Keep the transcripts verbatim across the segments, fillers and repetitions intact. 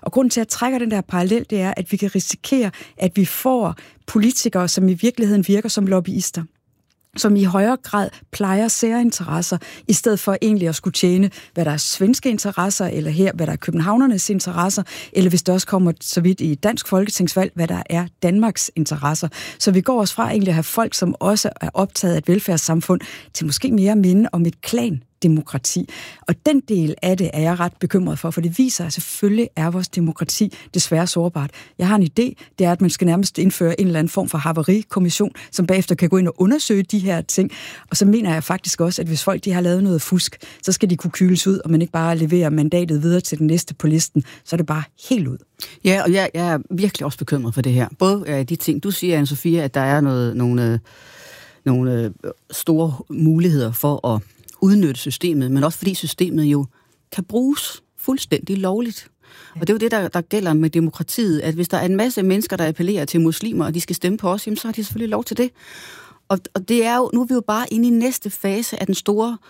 Og grunden til, at jeg trækker den der parallel, det er, at vi kan risikere, at vi får politikere, som i virkeligheden virker som lobbyister, som i højere grad plejer særinteresser, i stedet for egentlig at skulle tjene, hvad der er svenske interesser, eller her, hvad der er københavnernes interesser, eller hvis det også kommer så vidt i dansk folketingsvalg, hvad der er Danmarks interesser. Så vi går også fra egentlig at have folk, som også er optaget af et velfærdssamfund, til måske mere minde om et klan demokrati. Og den del af det er jeg ret bekymret for, for det viser, at selvfølgelig er vores demokrati desværre sårbart. Jeg har en idé, det er, at man skal nærmest indføre en eller anden form for havarikommission, som bagefter kan gå ind og undersøge de her ting. Og så mener jeg faktisk også, at hvis folk de har lavet noget fusk, så skal de kunne kyles ud, og man ikke bare leverer mandatet videre til den næste på listen, så er det bare helt ud. Ja, og jeg, jeg er virkelig også bekymret for det her. Både øh, de ting, du siger, Anne-Sophia, at der er noget, nogle, øh, nogle øh, store muligheder for at udnytte systemet, men også fordi systemet jo kan bruges fuldstændig lovligt. Og det er jo det, der, der gælder med demokratiet, at hvis der er en masse mennesker, der appellerer til muslimer, og de skal stemme på os, jamen, så har de selvfølgelig lov til det. Og, og det er jo, nu er vi jo bare inde i næste fase af den store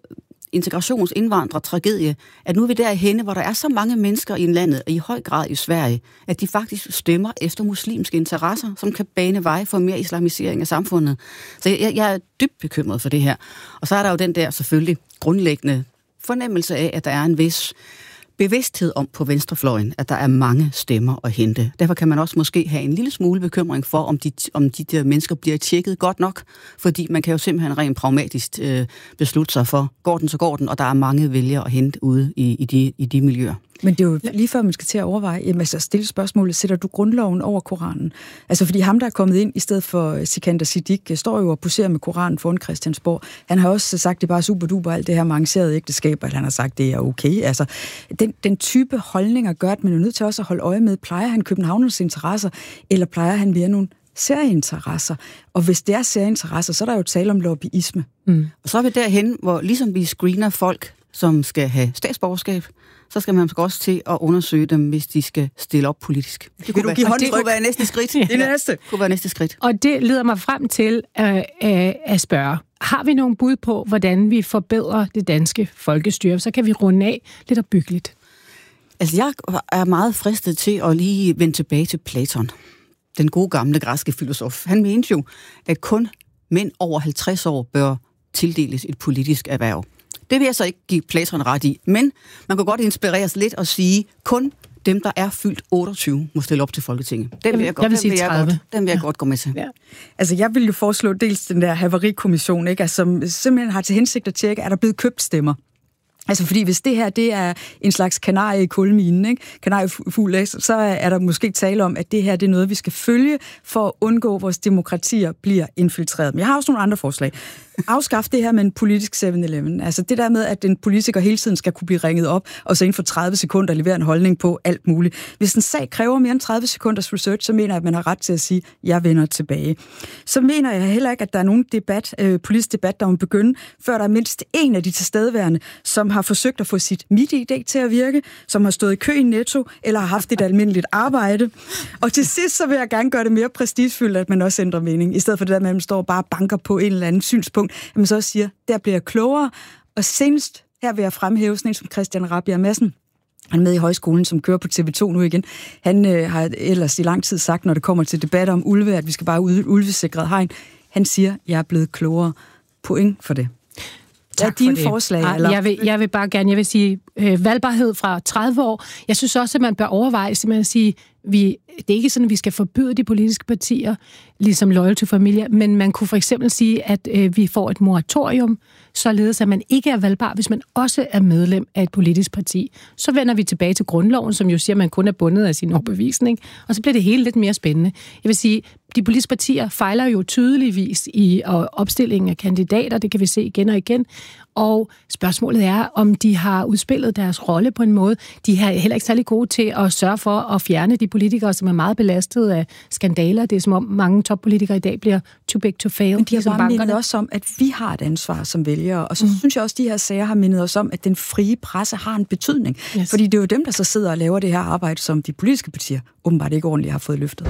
integrationsindvandrer-tragedie, at nu er vi derhenne, hvor der er så mange mennesker i landet, og i høj grad i Sverige, at de faktisk stemmer efter muslimske interesser, som kan bane vej for mere islamisering af samfundet. Så jeg, jeg er dybt bekymret for det her. Og så er der jo den der selvfølgelig grundlæggende fornemmelse af, at der er en vis bevidsthed om på venstrefløjen, at der er mange stemmer at hente. Derfor kan man også måske have en lille smule bekymring for, om de, om de der mennesker bliver tjekket godt nok, fordi man kan jo simpelthen rent pragmatisk øh, beslutte sig for, går den, så går den, og der er mange vælgere at hente ude i, i, de, i de miljøer. Men det er jo lige før, man skal til at overveje, jamen, altså stille spørgsmålet, sætter du grundloven over Koranen? Altså fordi ham, der er kommet ind i stedet for Sikander Siddiq, står jo og poserer med Koranen foran Christiansborg. Han har også sagt, det er bare super duper, alt det her arrangerede ægteskab, at han har sagt, det er okay. Altså den, den type holdninger gør, at man er nødt til også at holde øje med, plejer han københavnernes interesser, eller plejer han mere nogle særinteresser? Og hvis det er særinteresser, så er der jo tale om lobbyisme. Mm. Og så er vi derhen, hvor ligesom vi screener folk, som skal have statsborgerskab, så skal man også til at undersøge dem, hvis de skal stille op politisk. Det kunne, være, det kunne være næste skridt. Det næste. kunne være næste skridt. Og det leder mig frem til øh, øh, at spørge, har vi nogle bud på, hvordan vi forbedrer det danske folkestyre? Så kan vi runde af lidt opbyggeligt. Altså, jeg er meget fristet til at lige vende tilbage til Platon, den gode gamle græske filosof. Han mente jo, at kun mænd over halvtreds år bør tildeles et politisk erhverv. Det vil jeg så ikke give Platon ret i, men man kan godt inspireres lidt og sige, kun dem, der er fyldt otteogtyve, må stille op til Folketinget. Den vil jeg, godt, jeg vil den vil jeg, godt, den vil jeg ja. godt gå med til. Ja. Altså, jeg vil jo foreslå dels den der havarikommission, ikke? Altså, som simpelthen har til hensigt at tjekke, er der blevet købt stemmer? Altså, fordi hvis det her, det er en slags kanarie i kulminen, ikke? Kanariefugl, så er der måske tale om, at det her, det er noget, vi skal følge, for at undgå, at vores demokratier bliver infiltreret. Men jeg har også nogle andre forslag. Afskaf det her med en politisk syv elleve. Altså det der med, at en politiker hele tiden skal kunne blive ringet op, og så inden for tredive sekunder levere en holdning på alt muligt. Hvis en sag kræver mere end tredive sekunders research, så mener jeg, at man har ret til at sige, jeg vender tilbage. Så mener jeg heller ikke, at der er nogen debat, øh, politisk debat, der må begynde, før der er mindst en af de tilstedeværende, som har forsøgt at få sit MitID til at virke, som har stået i kø i Netto, eller har haft et almindeligt arbejde. Og til sidst, så vil jeg gerne gøre det mere prestigefyldt, at man også ændrer mening, i stedet for det der med, at man står og bare banker på en eller anden synspunkt, at man så også siger, der bliver jeg klogere. Og senest, her vil jeg fremhæve sådan en som Christian Rabjerg Madsen. Han er med i højskolen, som kører på T V to nu igen. Han øh, har ellers i lang tid sagt, når det kommer til debatter om ulve, at vi skal bare ud ulvesikret hegn. Han siger, jeg er blevet klogere. Point for det. Tak er dine forslag? Ja, eller? Jeg, vil, jeg vil bare gerne, jeg vil sige, øh, valgbarhed fra tredive år. Jeg synes også, at man bør overveje simpelthen at sige, vi, det er ikke sådan, at vi skal forbyde de politiske partier, ligesom Loyal to Familia, men man kunne for eksempel sige, at øh, vi får et moratorium, således at man ikke er valgbar, hvis man også er medlem af et politisk parti. Så vender vi tilbage til grundloven, som jo siger, at man kun er bundet af sin overbevisning, og så bliver det hele lidt mere spændende. Jeg vil sige, de politiske partier fejler jo tydeligvis i opstillingen af kandidater, det kan vi se igen og igen, og spørgsmålet er, om de har udspillet deres rolle på en måde. De er heller ikke særlig gode til at sørge for at fjerne de politikere, som er meget belastet af skandaler. Det er som om mange toppolitikere i dag bliver too big to fail. Men de har bare mindet også om, at vi har et ansvar som vælgere, og så mm. synes jeg også, at de her sager har mindet os om, at den frie presse har en betydning. Yes. Fordi det er jo dem, der så sidder og laver det her arbejde, som de politiske partier åbenbart ikke ordentligt har fået løftet.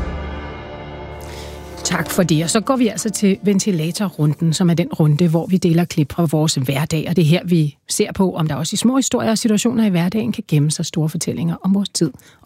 Tak for det, og så går vi altså til ventilatorrunden, som er den runde, hvor vi deler klip fra vores hverdag, og det er her, vi ser på, om der også i små historier og situationer i hverdagen kan gemme sig store fortællinger om vores tid.